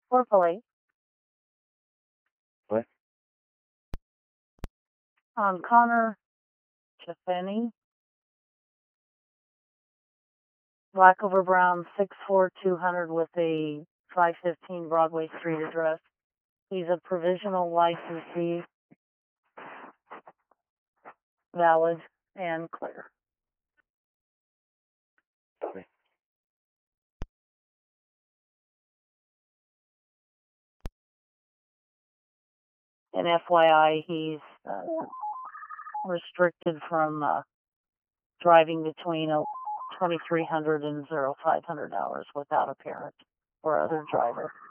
Hopefully. What? Connor Chafeni. Black over brown, 64200 with a 515 Broadway Street address. He's a provisional licensee, valid and clear. Okay. And FYI, he's restricted from driving between 2300 and 0500 hours without a parent or other driver.